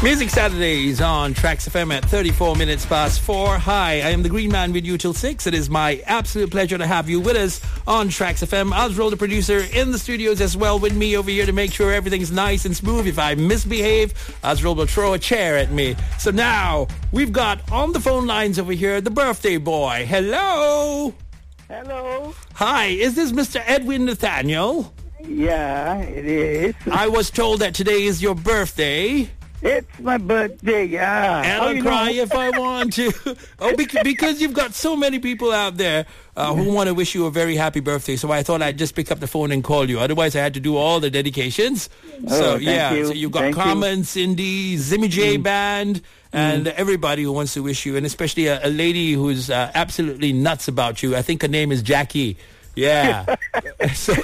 Music Saturdays on Tracks FM at 34 minutes past 4. Hi, I am the Green Man with you till 6. It is my absolute pleasure to have you with us on Tracks FM. Oswald, the producer, in the studios as well with me over here to make sure everything's nice and smooth. If I misbehave, Oswald will throw a chair at me. So now, we've got on the phone lines over here the birthday boy. Hello. Hello. Hi, is this Mr. Edwin Nathaniel? Yeah, it is. I was told that today is your birthday. It's my birthday, yeah. And I'll cry if I want to. Oh, because you've got so many people out there who want to wish you a very happy birthday. So I thought I'd just pick up the phone and call you. Otherwise, I had to do all the dedications. So, you. So you've got Carmen, Cindy, Zimmy J Band, and everybody who wants to wish you, and especially a lady who's absolutely nuts about you. I think her name is Jackie. Yeah. So,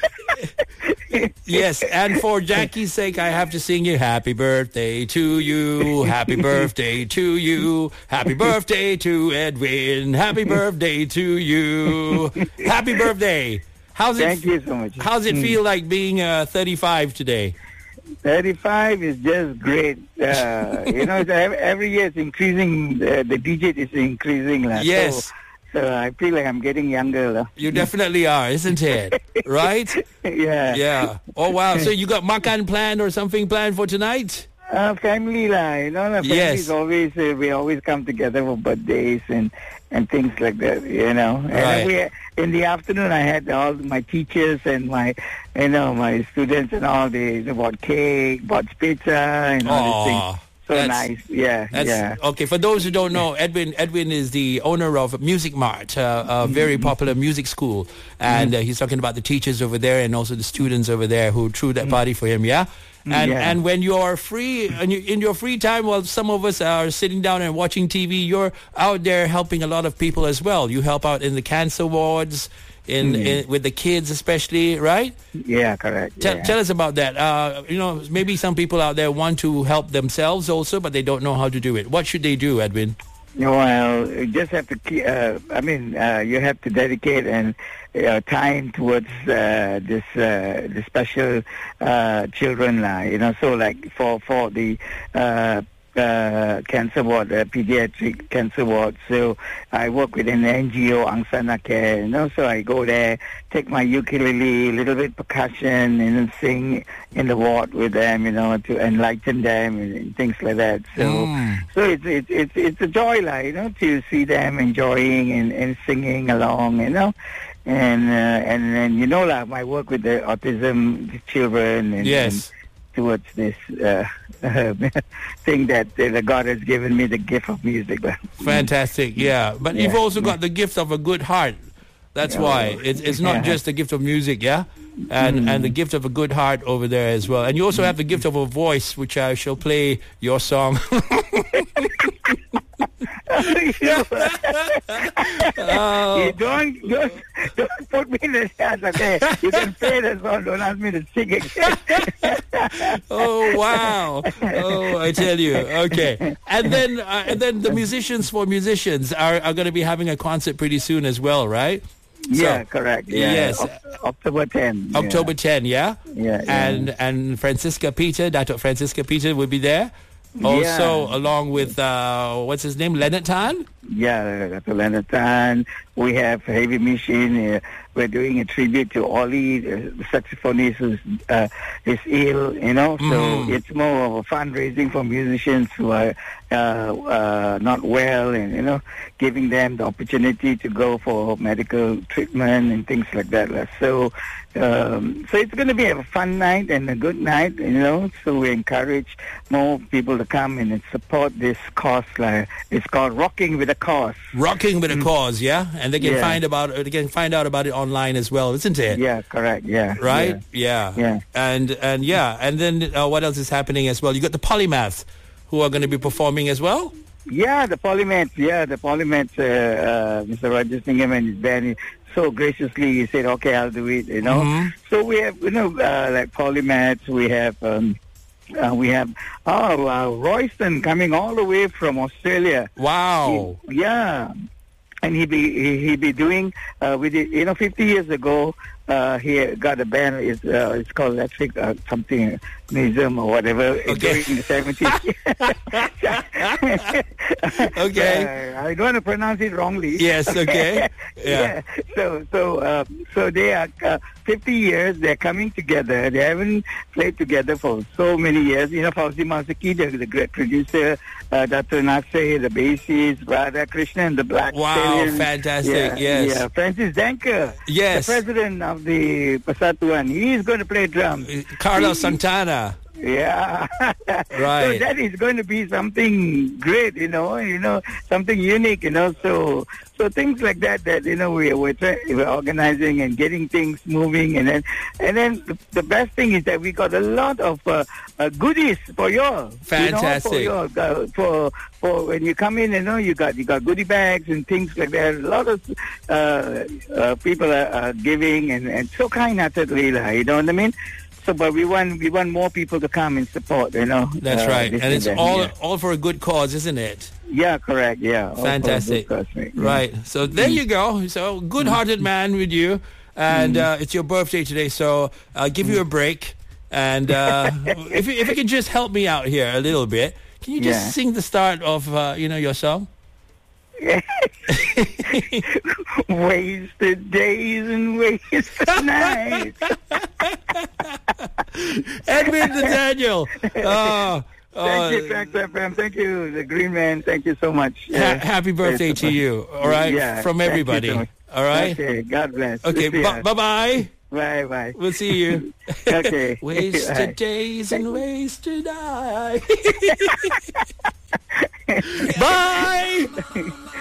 yes, and for Jackie's sake, I have to sing you happy birthday to you, happy birthday to you, happy birthday to Edwin, happy birthday to you, happy birthday. Thank you so much. How's it feel like being 35 today? 35 is just great. Every year it's increasing. The digit is increasing. Yes. So I feel like I'm getting younger. You definitely are, isn't it? Right? Yeah. Yeah. Oh, wow. So you got makan planned or something planned for tonight? Family, the family's always, we always come together for birthdays and things like that, And right. In the afternoon, I had all my teachers and my students and all, they bought cake, bought pizza and all these things. So nice, yeah. Okay, for those who don't know, Edwin is the owner of Music Mart, a very popular music school, and he's talking about the teachers over there and also the students over there who threw that party for him, yeah? And when you are free, and in your free time, while some of us are sitting down and watching TV, you're out there helping a lot of people as well. You help out in the cancer wards, in with the kids especially, right? Yeah, correct. Tell us about that. Maybe some people out there want to help themselves also, but they don't know how to do it. What should they do, Edwin? Well, you just have to you have to dedicate and time towards this special children, so like for the cancer ward, pediatric cancer ward. So I work with an NGO, Angsana Care, so I go there, take my ukulele, a little bit percussion, and sing in the ward with them, to enlighten them and things like that. So it's a joy, to see them enjoying and singing along, and my work with the autism children and, yes. Towards this thing that God has given me, the gift of music. Fantastic, yeah. But you've also got the gift of a good heart. That's why. It's not just the gift of music, yeah? And the gift of a good heart over there as well. And you also have the gift of a voice, which I shall play your song. You don't put me in the hands, okay? You can play the song, don't ask me to sing again. Oh, wow. Oh, I tell you. Okay. And then the musicians for musicians are going to be having a concert pretty soon as well, right? Yeah, correct. Yeah. Yes. October 10. October 10, yeah? Yeah. And Francisca Peter, Dato' Francisca Peter will be there. Also, along with, what's his name, Leonard Tan? Yeah, Dr. Leonard Tan. We have Heavy Machine. We're doing a tribute to Ollie, the saxophonist who's is ill, So it's more of a fundraising for musicians who are not well and, giving them the opportunity to go for medical treatment and things like that. So it's going to be a fun night and a good night, So we encourage more people to come and support this cause. It's called Rocking with a Cause. Rocking with a Cause, yeah, and they can find out about it online as well, isn't it? Yeah, correct. Yeah, right. Yeah. And then what else is happening as well? You got the Polymath, who are going to be performing as well. Yeah, the Polymath. Mr. Roger Singham and his band. So graciously, he said, "Okay, I'll do it." So we have, like Polymath. We have Royston coming all the way from Australia. Wow. And he be doing 50 years ago he got a band. It's called Electric something Museum or whatever during the 70s. Okay. I don't want to pronounce it wrongly. Yes. Okay. Yeah. So they are 50 years. They're coming together. They haven't played together for so many years. You know, Fauzi Masaki, the great producer, Dr. Nasir, the bassist, Radha Krishnan, the Black Stallion. Fantastic. Yes. Yeah. Francis Danker, yes, the president of the Persatuan. He's going to play drums. Carlos Santana. Yeah. Right. So that is going to be something great, something unique, So things like that, we're organizing and getting things moving, and then the best thing is that we got a lot of goodies for you all. Fantastic. For when you come in, you got goodie bags and things like that. A lot of people are giving and so kind-heartedly, you know what I mean? So, but we want more people to come and support, That's right, and it's all for a good cause, isn't it? Yeah, correct. Yeah, fantastic. Right. So there you go. So good-hearted man with you, and it's your birthday today. So I'll give you a break, and if you can just help me out here a little bit, can you just sing the start of your song? Wasted days and wasted nights. Edwin Nathaniel. Thank you, Tracks FM. Thank you, the Green Man. Thank you so much. Happy birthday to you. All right, from everybody. So all right. Okay. God bless. Okay. Bye-bye. Bye. We'll see you. Okay. Wasted days and wasted nights. Bye.